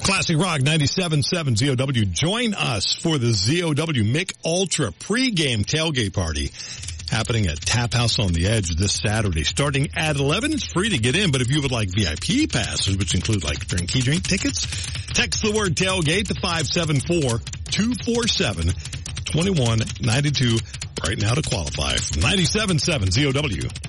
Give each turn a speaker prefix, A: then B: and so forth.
A: Classic Rock 97.7 ZOW. Join us for the ZOW Mick Ultra pregame tailgate party happening at Tap House on the Edge this Saturday. Starting at 11, it's free to get in, but if you would like VIP passes, which include like key drink tickets, text the word tailgate to 574-247-2192 right now to qualify. 97.7 ZOW.